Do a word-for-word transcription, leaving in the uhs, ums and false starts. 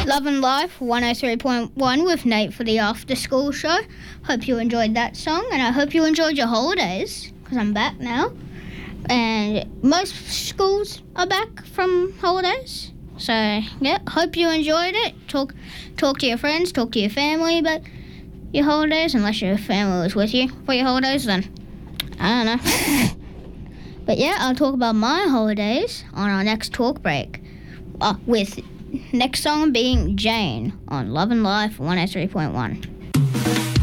Love and Life one oh three point one with Nate for the after school show. Hope you enjoyed that song, and I hope you enjoyed your holidays, because I'm back now. And most schools are back from holidays. So, yeah, hope you enjoyed it. Talk talk to your friends, talk to your family about your holidays, unless your family was with you for your holidays, then I don't know. But yeah, I'll talk about my holidays on our next talk break, uh, with next song being Jane on Love and Life one oh three point one.